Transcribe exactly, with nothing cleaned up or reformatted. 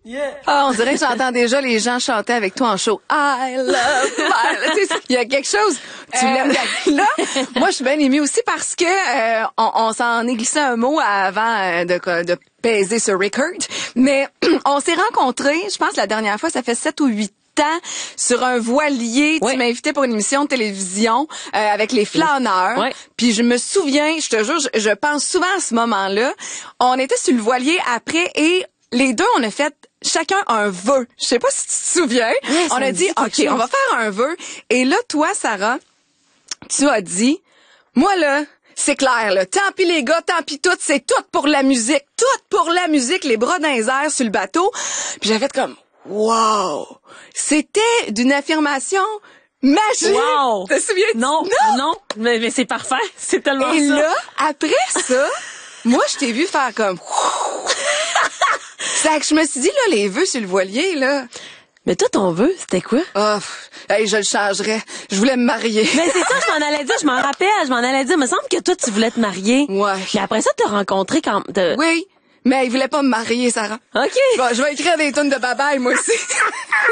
Yeah. Ah, on dirait que j'entends déjà les gens chanter avec toi en show. I love my... Tu sais, il y a quelque chose. Tu Euh, l'aimes là. Moi, je suis bien émue aussi parce que euh, on, on s'en est glissé un mot avant euh, de, de peser ce record. Mais on s'est rencontrés, je pense, la dernière fois, ça fait sept ou huit ans, sur un voilier. Oui. Tu m'as invité pour une émission de télévision euh, avec les flâneurs. Oui. Puis je me souviens, je te jure, je, je pense souvent à ce moment-là. On était sur le voilier après et les deux, on a fait chacun un vœu. Je sais pas si tu te souviens. Oui, on a dit, OK, on va faire un vœu. Et là, toi, Sarah, tu as dit, moi là, c'est clair, là. Tant pis les gars, tant pis tout, c'est tout pour la musique. Tout pour la musique, les bras dans les airs sur le bateau. Puis j'avais fait comme, wow! C'était d'une affirmation magique. Wow! Te souviens? Non, non, non, mais, mais c'est parfait. C'est tellement Et ça. là, après ça, moi, je t'ai vu faire comme... C'est que je me suis dit, là, les vœux sur le voilier, là... Mais toi, ton vœu, c'était quoi? Oh, pff, hey, je le changerais. Je voulais me marier. Mais c'est ça, je m'en allais dire, je m'en rappelle, je m'en allais dire. Il me semble que toi, tu voulais te marier. Ouais. Mais après ça, t'as rencontré quand... t'as- Oui, mais il voulait pas me marier, Sarah. OK. Bon, je vais écrire des tonnes de babaille, moi aussi.